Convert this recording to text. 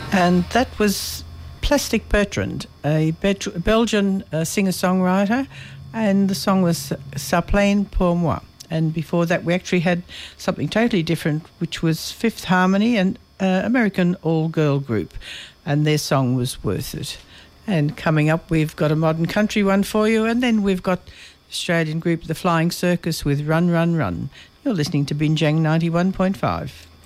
And that was Plastic Bertrand, a Belgian singer-songwriter, and the song was Ça plaint pour moi. And before that, we actually had something totally different, which was Fifth Harmony, an American all-girl group, and their song was Worth It. And coming up, we've got a modern country one for you, and then we've got Australian group The Flying Circus with Run, Run, Run. You're listening to Binjang 91.5.